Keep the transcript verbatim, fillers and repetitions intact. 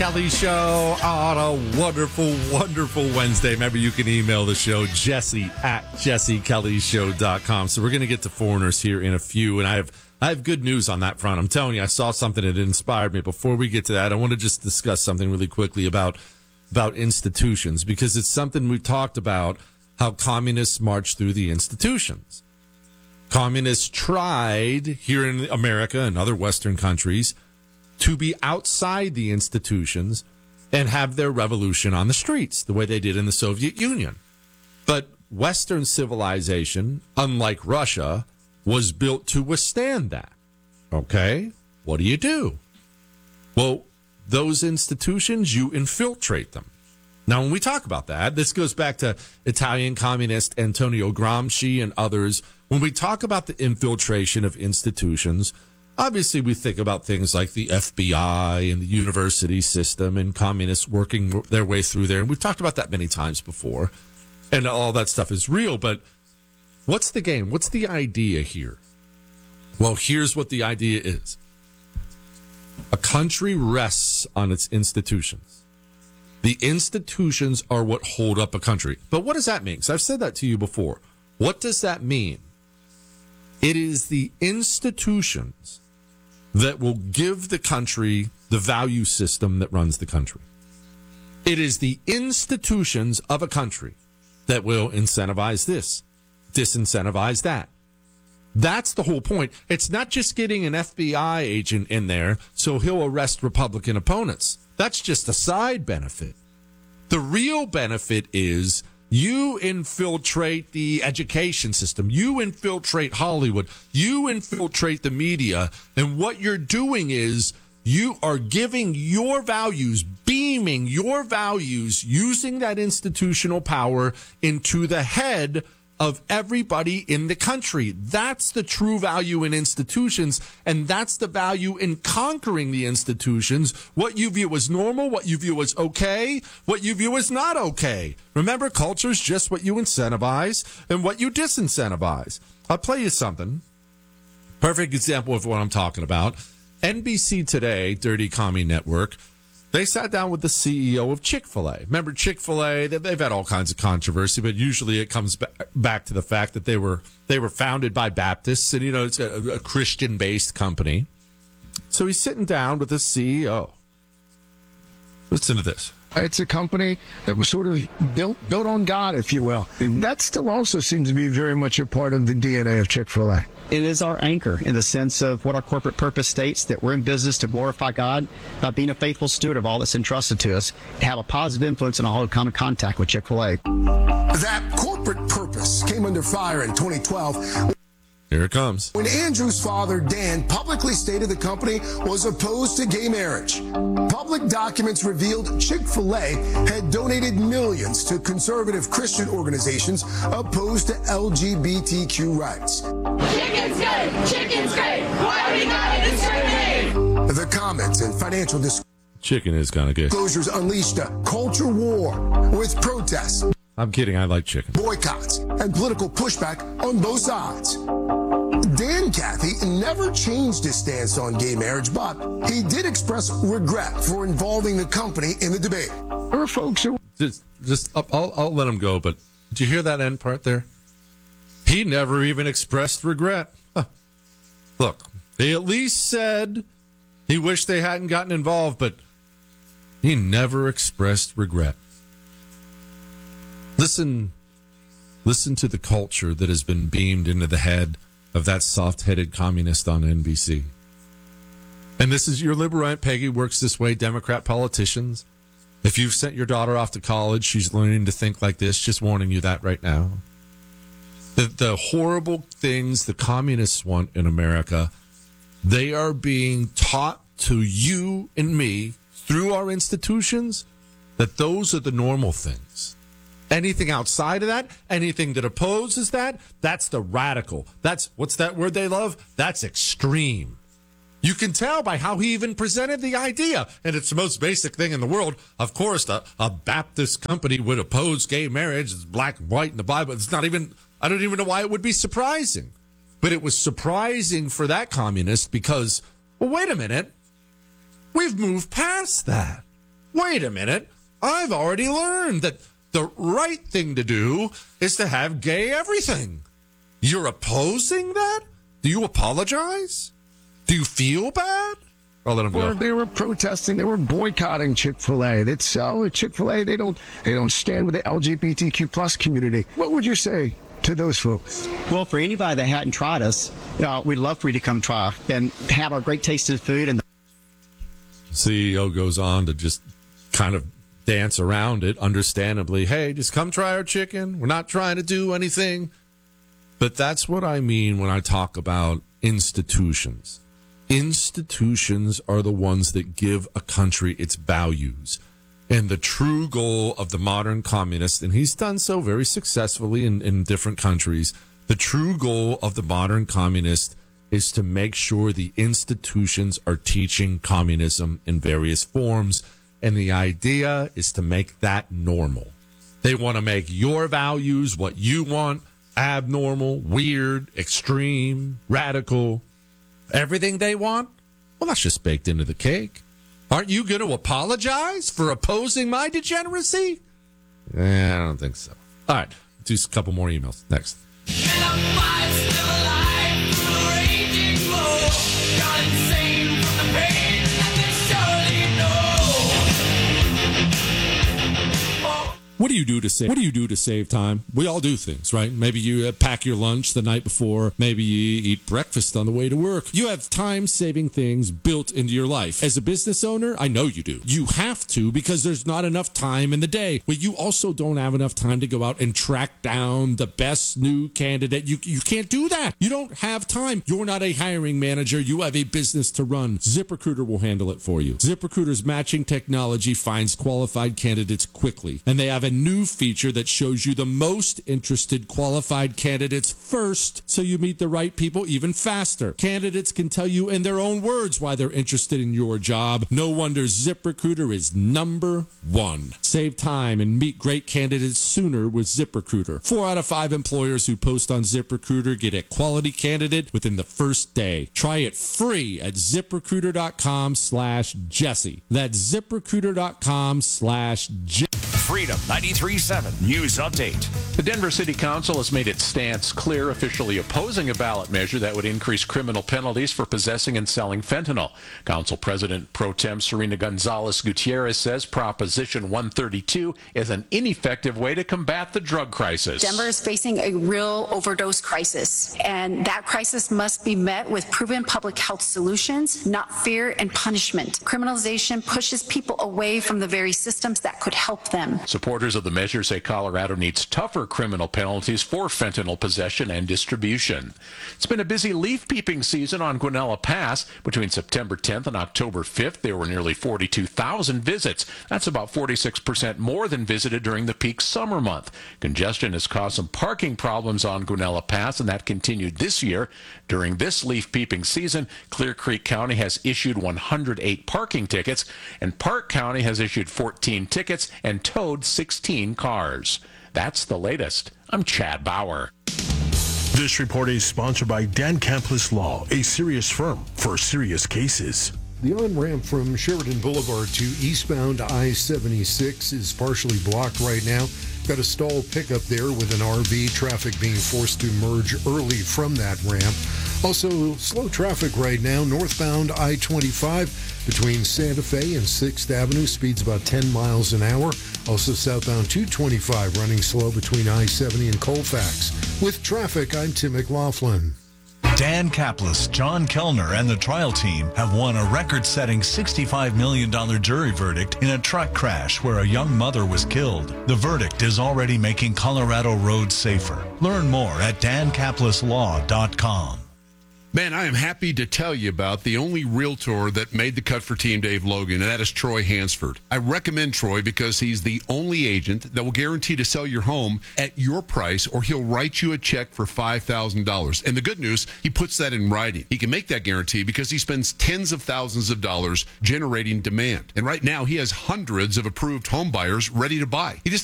Kelly Show on a wonderful, wonderful Wednesday. Remember, you can email the show, Jesse at jesse kelly show dot com. So we're going to get to foreigners here in a few, and I have I have good news on that front. I'm telling you, I saw something that inspired me. Before we get to that, I want to just discuss something really quickly about about institutions, because it's something we talked about, how communists march through the institutions. Communists tried here in America and other Western countries to be outside the institutions and have their revolution on the streets, the way they did in the Soviet Union. But Western civilization, unlike Russia, was built to withstand that. Okay, what do you do? Well, those institutions, you infiltrate them. Now, when we talk about that, this goes back to Italian communist Antonio Gramsci and others. When we talk about the infiltration of institutions, obviously, we think about things like the F B I and the university system and communists working their way through there. And we've talked about that many times before. And all that stuff is real. But what's the game? What's the idea here? Well, here's what the idea is. A country rests on its institutions. The institutions are what hold up a country. But what does that mean? Because I've said that to you before. What does that mean? It is the institutions that will give the country the value system that runs the country. It is the institutions of a country that will incentivize this, disincentivize that. That's the whole point. It's not just getting an F B I agent in there so he'll arrest Republican opponents. That's just a side benefit. The real benefit is you infiltrate the education system. You infiltrate Hollywood. You infiltrate the media. And what you're doing is you are giving your values, beaming your values, using that institutional power into the head of everybody in the country. That's the true value in institutions, and that's the value in conquering the institutions. What you view as normal, what you view as okay, what you view as not okay. Remember, culture is just what you incentivize and what you disincentivize. I'll play you something. Perfect example of what I'm talking about. N B C Today, Dirty Commie Network, they sat down with the C E O of Chick-fil-A. Remember, Chick-fil-A, they've had all kinds of controversy, but usually it comes back to the fact that they were they were founded by Baptists, and, you know, it's a, a Christian-based company. So he's sitting down with the C E O. Listen to this. It's a company that was sort of built built on God, if you will. And that still also seems to be very much a part of the D N A of Chick-fil-A. It is our anchor in the sense of what our corporate purpose states, that we're in business to glorify God by being a faithful steward of all that's entrusted to us, to have a positive influence in all who come in contact with Chick-fil-A. That corporate purpose came under fire in twenty twelve. Here it comes. When Andrew's father, Dan, publicly stated the company was opposed to gay marriage. Public documents revealed Chick-fil-A had donated millions to conservative Christian organizations opposed to L G B T Q rights. Chicken's good! Chicken's great! Why are we gotta discriminate? The comments and financial disclosures Chicken is kind of good. unleashed a culture war with protests. I'm kidding. I like chicken. Boycotts and political pushback on both sides. Dan Cathy never changed his stance on gay marriage, but he did express regret for involving the company in the debate. There are folks who... Just, just I'll, I'll let him go, but did you hear that end part there? He never even expressed regret. Huh. Look, he at least said he wished they hadn't gotten involved, but he never expressed regret. Listen, listen to the culture that has been beamed into the head of that soft-headed communist on N B C. And this is your liberal Aunt Peggy works this way, Democrat politicians. If you've sent your daughter off to college, she's learning to think like this. Just warning you that right now. The, the horrible things the communists want in America, they are being taught to you and me through our institutions that those are the normal things. Anything outside of that, anything that opposes that, that's the radical. That's, what's that word they love? That's extreme. You can tell by how he even presented the idea. And it's the most basic thing in the world. Of course, a, a Baptist company would oppose gay marriage. It's black and white in the Bible. It's not even, I don't even know why it would be surprising. But it was surprising for that communist because, well, wait a minute. We've moved past that. wait a minute, I've already learned that the right thing to do is to have gay everything. You're opposing that? Do you apologize? Do you feel bad? I'll let them Or go. they were protesting, they were boycotting Chick-fil-A. That's so Chick-fil-A, they don't they don't stand with the L G B T Q plus community. What would you say to those folks? Well, for anybody that hadn't tried us, uh, we'd love for you to come try and have our great tasting food. And C E O goes on to just kind of dance around it, understandably. Hey, just come try our chicken. We're not trying to do anything. But that's what I mean when I talk about institutions. Institutions are the ones that give a country its values. And the true goal of the modern communist, and he's done so very successfully in, in different countries, the true goal of the modern communist is to make sure the institutions are teaching communism in various forms. And the idea is to make that normal. They want to make your values what you want, abnormal, weird, extreme, radical. Everything they want? Well, that's just baked into the cake. Aren't you going to apologize for opposing my degeneracy? Eh, I don't think so. All right, do a couple more emails. Next. And I'm fine, still alive, through the raging glow. Gone insane from the pain that they surely know. Oh. What do you do to save? What do you do to save time? We all do things, right? Maybe you uh, pack your lunch the night before. Maybe you eat breakfast on the way to work. You have time-saving things built into your life. As a business owner, I know you do. You have to because there's not enough time in the day. But you also don't have enough time to go out and track down the best new candidate. You you can't do that. You don't have time. You're not a hiring manager. You have a business to run. ZipRecruiter will handle it for you. ZipRecruiter's matching technology finds qualified candidates quickly, and they have a new feature that shows you the most interested qualified candidates first, so you meet the right people even faster. Candidates can tell you in their own words why they're interested in your job. No wonder ZipRecruiter is number one. Save time and meet great candidates sooner with ZipRecruiter. Four out of five employers who post on ZipRecruiter get a quality candidate within the first day. Try it free at ZipRecruiter.com slash Jesse. That's ZipRecruiter.com slash Jesse. Freedom ninety-three point seven News Update. The Denver City Council has made its stance clear, officially opposing a ballot measure that would increase criminal penalties for possessing and selling fentanyl. Council President Pro Tem Serena Gonzalez Gutierrez says Proposition one thirty-two is an ineffective way to combat the drug crisis. Denver is facing a real overdose crisis, and that crisis must be met with proven public health solutions, not fear and punishment. Criminalization pushes people away from the very systems that could help them. Supporters of the measure say Colorado needs tougher criminal penalties for fentanyl possession and distribution. It's been a busy leaf peeping season on Guanella Pass. Between September tenth and October fifth, there were nearly forty-two thousand visits. That's about forty-six percent more than visited during the peak summer month. Congestion has caused some parking problems on Guanella Pass, and that continued this year. During this leaf peeping season, Clear Creek County has issued one hundred eight parking tickets, and Park County has issued fourteen tickets and towed sixteen cars. That's the latest. I'm Chad Bauer. This report is sponsored by Dan Campus Law, a serious firm for serious cases. The on-ramp from Sheridan Boulevard to eastbound I seventy-six is partially blocked right now. Got a stalled pickup there with an R V. Traffic being forced to merge early from that ramp. Also, slow traffic right now northbound I twenty-five between Santa Fe and sixth Avenue. Speeds about ten miles an hour. Also southbound two twenty-five running slow between I seventy and Colfax. With traffic, I'm Tim McLaughlin. Dan Kaplis, John Kellner, and the trial team have won a record-setting sixty-five million dollars jury verdict in a truck crash where a young mother was killed. The verdict is already making Colorado roads safer. Learn more at dan kaplis law dot com. Man, I am happy to tell you about the only realtor that made the cut for Team Dave Logan, and that is Troy Hansford. I recommend Troy because he's the only agent that will guarantee to sell your home at your price, or he'll write you a check for five thousand dollars. And the good news, he puts that in writing. He can make that guarantee because he spends tens of thousands of dollars generating demand. And right now, he has hundreds of approved home buyers ready to buy. He just